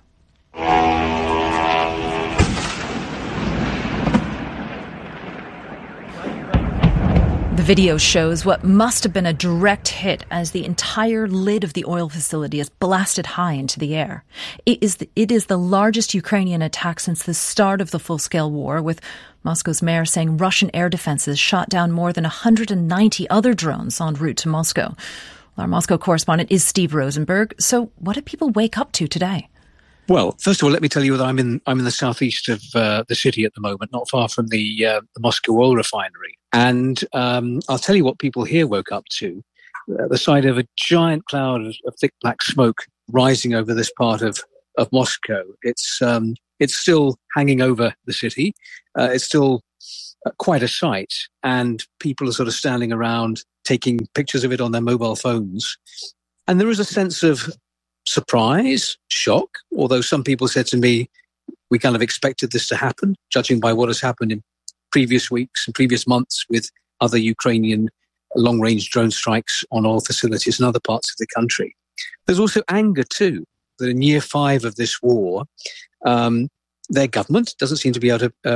The video shows what must have been a direct hit as the entire lid of the oil facility is blasted high into the air. It is the, it is the largest Ukrainian attack since the start of the full-scale war, with Moscow's mayor saying Russian air defenses shot down more than one hundred ninety other drones en route to Moscow. Our Moscow correspondent is Steve Rosenberg. So what did people wake up to today? Well, first of all, let me tell you that I'm in I'm in the southeast of uh, the city at the moment, not far from the, uh, the Moscow oil refinery. And um, I'll tell you what people here woke up to. At the sight of a giant cloud of, of thick black smoke rising over this part of, of Moscow. It's um, it's still hanging over the city. Uh, it's still uh, quite a sight. And people are sort of standing around taking pictures of it on their mobile phones. And there is a sense of surprise, shock, although some people said to me, we kind of expected this to happen, judging by what has happened in previous weeks and previous months with other Ukrainian long-range drone strikes on oil facilities in other parts of the country. There's also anger, too, that in year five of this war, um, their government doesn't seem to be able to uh,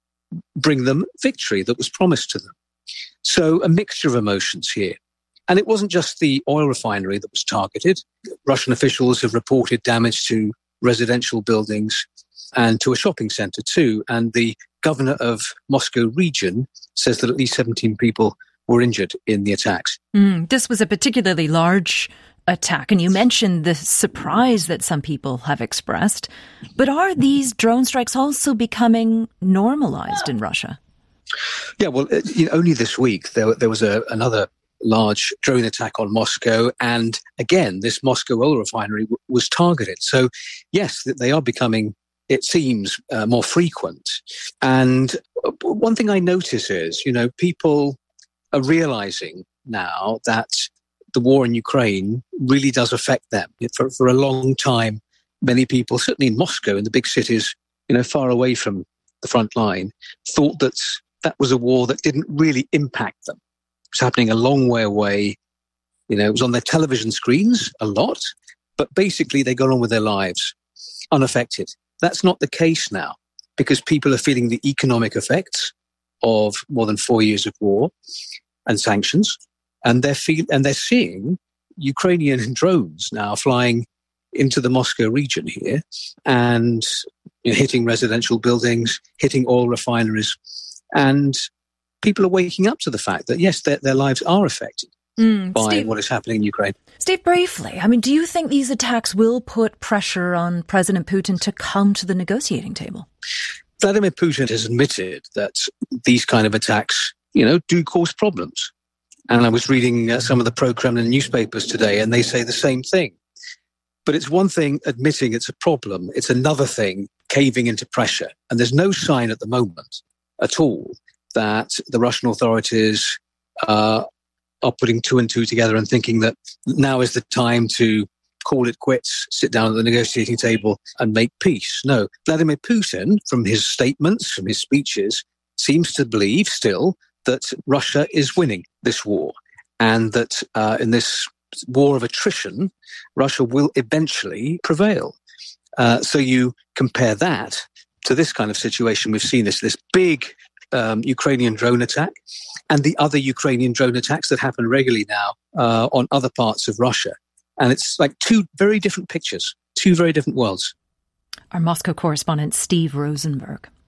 bring them victory that was promised to them. So a mixture of emotions here. And it wasn't just the oil refinery that was targeted. Russian officials have reported damage to residential buildings and to a shopping centre too. And the governor of Moscow region says that at least seventeen people were injured in the attacks. Mm, this was a particularly large attack. And you mentioned the surprise that some people have expressed. But are these drone strikes also becoming normalised in Russia? Yeah, well, you know, only this week there, there was a, another large drone attack on Moscow. And again, this Moscow oil refinery w- was targeted. So yes, they are becoming, it seems, uh, more frequent. And one thing I notice is, you know, people are realizing now that the war in Ukraine really does affect them. For, for a long time, many people, certainly in Moscow, in the big cities, you know, far away from the front line, thought that that was a war that didn't really impact them. It was happening a long way away. You know, it was on their television screens a lot, but basically they got on with their lives unaffected. That's not the case now because people are feeling the economic effects of more than four years of war and sanctions, and they're feel and they're seeing Ukrainian drones now flying into the Moscow region here and you know, hitting residential buildings, hitting oil refineries, and people are waking up to the fact that, yes, their, their lives are affected mm, by Steve, what is happening in Ukraine. Steve, briefly, I mean, do you think these attacks will put pressure on President Putin to come to the negotiating table? Vladimir Putin has admitted that these kind of attacks, you know, do cause problems. And I was reading uh, some of the pro-Kremlin newspapers today, and they say the same thing. But it's one thing admitting it's a problem. It's another thing caving into pressure. And there's no sign at the moment at all that the Russian authorities uh, are putting two and two together and thinking that now is the time to call it quits, sit down at the negotiating table and make peace. No, Vladimir Putin, from his statements, from his speeches, seems to believe still that Russia is winning this war and that uh, in this war of attrition, Russia will eventually prevail. Uh, so you compare that to this kind of situation. We've seen this, this big um, Ukrainian drone attack and the other Ukrainian drone attacks that happen regularly now uh, on other parts of Russia. And it's like two very different pictures, two very different worlds. Our Moscow correspondent, Steve Rosenberg.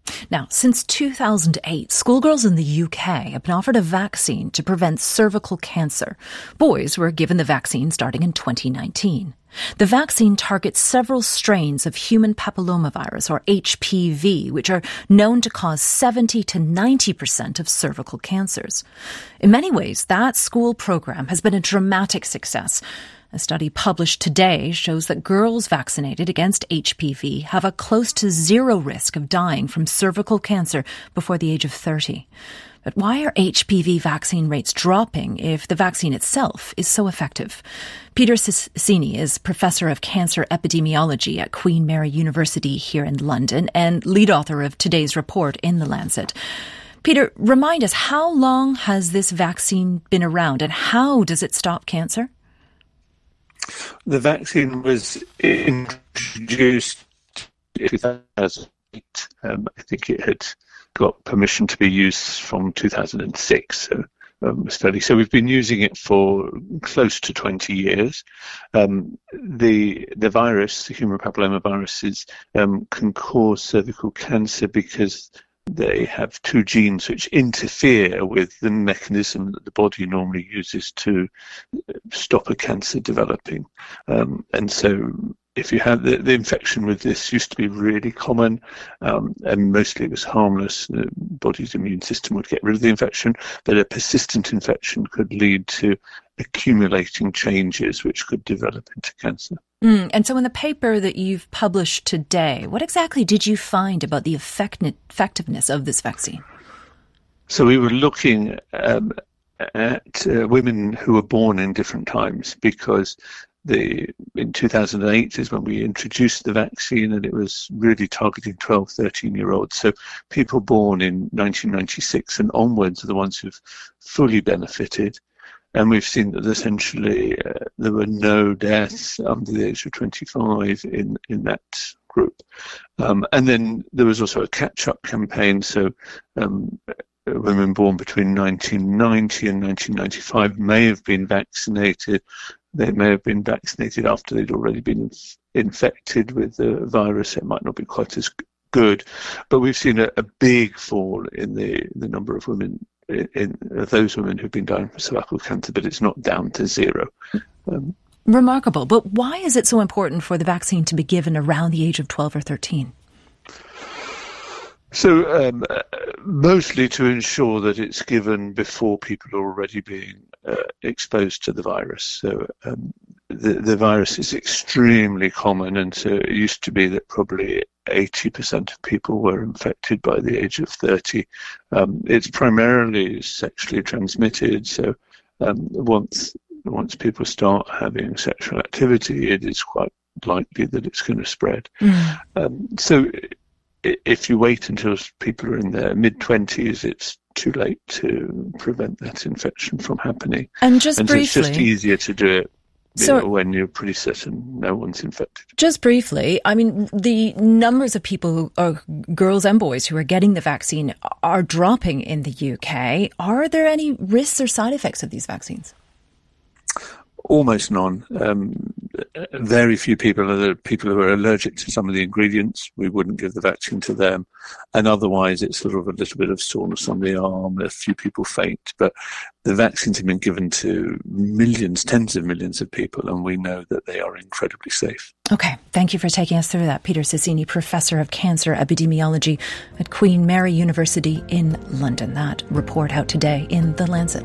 Now, since two thousand eight, schoolgirls in the U K have been offered a vaccine to prevent cervical cancer. Boys were given the vaccine starting in twenty nineteen. The vaccine targets several strains of human papillomavirus, or H P V, which are known to cause seventy to ninety percent of cervical cancers. In many ways, that school program has been a dramatic success. A study published today shows that girls vaccinated against H P V have a close to zero risk of dying from cervical cancer before the age of thirty. But why are H P V vaccine rates dropping if the vaccine itself is so effective? Peter Cecchini is Professor of Cancer Epidemiology at Queen Mary University here in London and lead author of today's report in The Lancet. Peter, remind us, how long has this vaccine been around and how does it stop cancer? The vaccine was introduced in two thousand eight. Um, I think it had got permission to be used from two thousand six, so, um, study. So we've been using it for close to twenty years. Um, the the virus, the human papillomaviruses, um, can cause cervical cancer because they have two genes which interfere with the mechanism that the body normally uses to stop a cancer developing. Um, and so if you have the, the infection with this used to be really common, um, and mostly it was harmless. The body's immune system would get rid of the infection, but a persistent infection could lead to accumulating changes which could develop into cancer. Mm, and so in the paper that you've published today, what exactly did you find about the effect- effectiveness of this vaccine? So we were looking um, at uh, women who were born in different times, because the in two thousand eight is when we introduced the vaccine, and it was really targeting twelve, thirteen-year-olds. So people born in nineteen ninety-six and onwards are the ones who've fully benefited. And we've seen that essentially uh, there were no deaths under the age of twenty-five in, in that group. Um, and then there was also a catch-up campaign. So um, women born between nineteen ninety and nineteen ninety-five may have been vaccinated. They may have been vaccinated after they'd already been infected with the virus. It might not be quite as good. But we've seen a, a big fall in the, the number of women In, in those women who've been dying from cervical cancer, but it's not down to zero. Um, Remarkable. But why is it so important for the vaccine to be given around the age of twelve or thirteen? So um, uh, mostly to ensure that it's given before people are already being uh, exposed to the virus. So um, the, the virus is extremely common, and so it used to be that probably eighty percent of people were infected by the age of thirty. Um, it's primarily sexually transmitted, so um, once once people start having sexual activity, it is quite likely that it's going to spread. Mm. Um, so if you wait until people are in their mid-twenties, it's too late to prevent that infection from happening. And just and briefly... so it's just easier to do it So, you know, when you're pretty certain no one's infected. Just briefly, I mean, the numbers of people, who are girls and boys, who are getting the vaccine are dropping in the U K. Are there any risks or side effects of these vaccines? Almost none. Um, very few people are the people who are allergic to some of the ingredients. We wouldn't give the vaccine to them. And otherwise, it's sort of a little bit of soreness on the arm. A few people faint. But the vaccines have been given to millions, tens of millions of people, and we know that they are incredibly safe. Okay. Thank you for taking us through that. Peter Cecchini, Professor of Cancer Epidemiology at Queen Mary University in London. That report out today in The Lancet.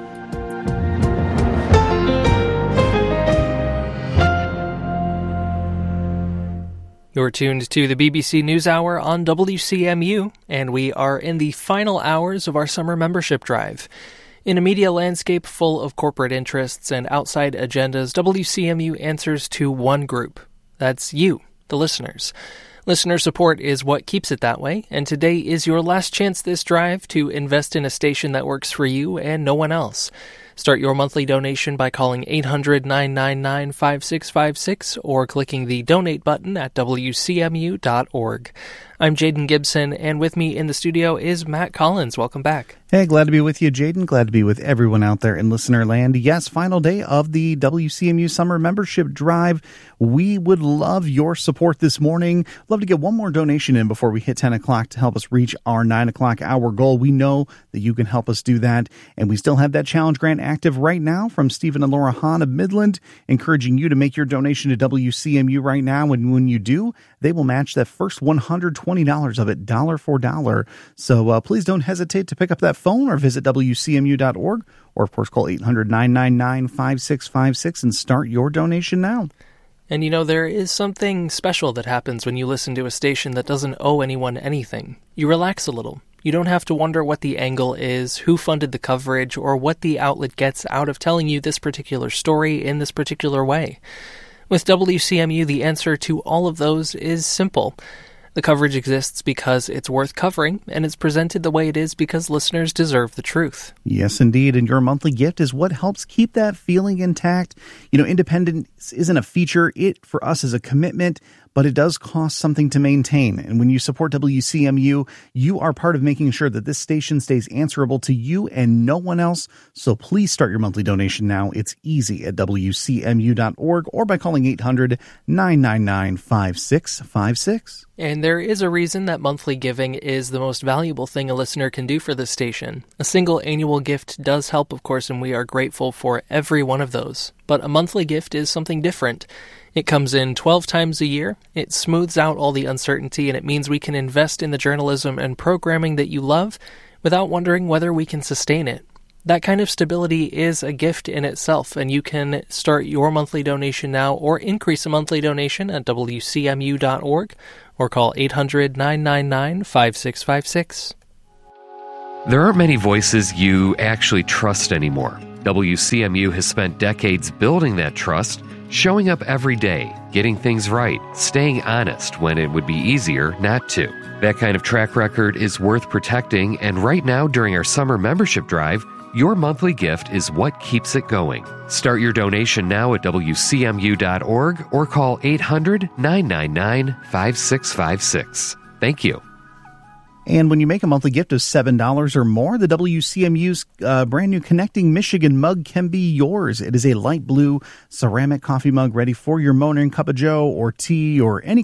You're tuned to the B B C NewsHour on W C M U, and we are in the final hours of our summer membership drive. In a media landscape full of corporate interests and outside agendas, W C M U answers to one group. That's you, the listeners. Listener support is what keeps it that way, and today is your last chance this drive to invest in a station that works for you and no one else. Start your monthly donation by calling eight hundred, nine nine nine, five six five six or clicking the donate button at W C M U dot org. I'm Jaden Gibson, and with me in the studio is Matt Collins. Welcome back. Hey, glad to be with you, Jaden. Glad to be with everyone out there in listener land. Yes, final day of the W C M U Summer Membership Drive. We would love your support this morning. Love to get one more donation in before we hit ten o'clock to help us reach our nine o'clock hour goal. We know that you can help us do that. And we still have that challenge grant active right now from Stephen and Laura Hahn of Midland, encouraging you to make your donation to W C M U right now. And when you do, they will match that first one hundred twenty dollars of it, dollar for dollar. So uh, please don't hesitate to pick up that phone or visit W C M U dot org, or of course call eight hundred, nine nine nine, five six five six and start your donation now. And you know, there is something special that happens when you listen to a station that doesn't owe anyone anything. You relax a little. You don't have to wonder what the angle is, who funded the coverage, or what the outlet gets out of telling you this particular story in this particular way. With W C M U, the answer to all of those is simple. The coverage exists because it's worth covering, and it's presented the way it is because listeners deserve the truth. Yes, indeed. And your monthly gift is what helps keep that feeling intact. You know, independence isn't a feature. It, for us, is a commitment, but it does cost something to maintain. And when you support W C M U, you are part of making sure that this station stays answerable to you and no one else. So please start your monthly donation now. It's easy at W C M U dot org or by calling eight hundred, nine nine nine, five six five six. And there is a reason that monthly giving is the most valuable thing a listener can do for this station. A single annual gift does help, of course, and we are grateful for every one of those. But a monthly gift is something different. It comes in twelve times a year, it smooths out all the uncertainty, and it means we can invest in the journalism and programming that you love without wondering whether we can sustain it. That kind of stability is a gift in itself, and you can start your monthly donation now or increase a monthly donation at W C M U dot org or call eight hundred, nine nine nine, five six five six. There aren't many voices you actually trust anymore. W C M U has spent decades building that trust, showing up every day, getting things right, staying honest when it would be easier not to. That kind of track record is worth protecting, and right now during our summer membership drive, your monthly gift is what keeps it going. Start your donation now at W C M U dot org or call eight hundred, nine nine nine, five six five six. Thank you. And when you make a monthly gift of seven dollars or more, the W C M U's uh, brand new Connecting Michigan mug can be yours. It is a light blue ceramic coffee mug ready for your morning cup of joe or tea or any